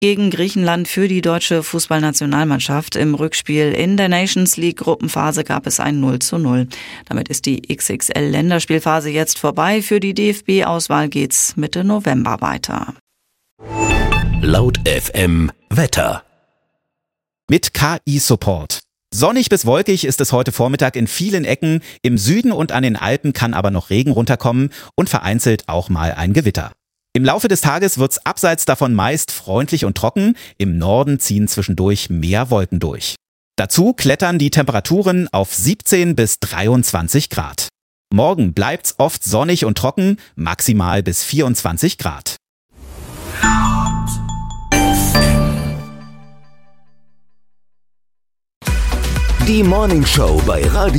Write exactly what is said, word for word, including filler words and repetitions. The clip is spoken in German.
Gegen Griechenland für die deutsche Fußballnationalmannschaft. Im Rückspiel in der Nations League Gruppenphase gab es ein null zu null. Damit ist die X X L-Länderspielphase jetzt vorbei. Für die D F B-Auswahl geht's Mitte November weiter. Laut F M Wetter. Mit K I-Support. Sonnig bis wolkig ist es heute Vormittag in vielen Ecken. Im Süden und an den Alpen kann aber noch Regen runterkommen und vereinzelt auch mal ein Gewitter. Im Laufe des Tages wird's abseits davon meist freundlich und trocken. Im Norden ziehen zwischendurch mehr Wolken durch. Dazu klettern die Temperaturen auf siebzehn bis dreiundzwanzig Grad. Morgen bleibt's oft sonnig und trocken, maximal bis vierundzwanzig Grad. Die Morning Show bei Radio